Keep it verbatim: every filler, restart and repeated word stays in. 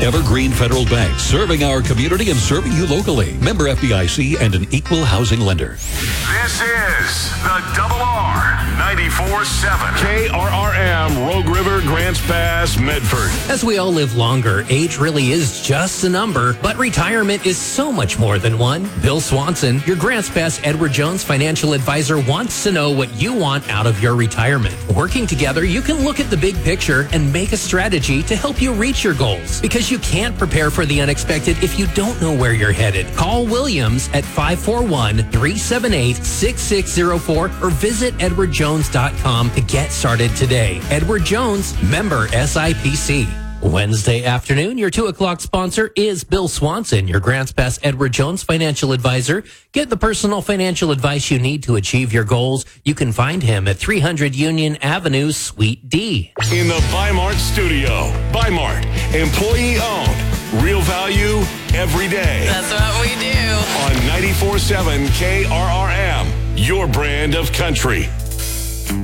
Evergreen Federal Bank, serving our community and serving you locally. Member F D I C and an equal housing lender. This is the Double R ninety-four seven. K R R M, Rogue River, Grants Pass, Medford. As we all live longer, age really is just a number, but retirement is so much more than one. Bill Swanson, your Grants Pass Edward Jones financial advisor, wants to know what you want out of your retirement. Working together, you can look at the big picture and make a strategy to help you reach your goals, because you can't prepare for the unexpected if you don't know where you're headed. Call Williams at five four one, three seven eight, six six zero four or visit edward jones dot com to get started today. Edward Jones, member S I P C. Wednesday afternoon, your two o'clock sponsor is Bill Swanson, your Grants Pass Edward Jones financial advisor. Get the personal financial advice you need to achieve your goals. You can find him at three hundred Union Avenue, Suite D. In the Bi-Mart studio. Bi-Mart, employee owned. Real value every day. That's what we do. On ninety-four seven K R R M, your brand of country.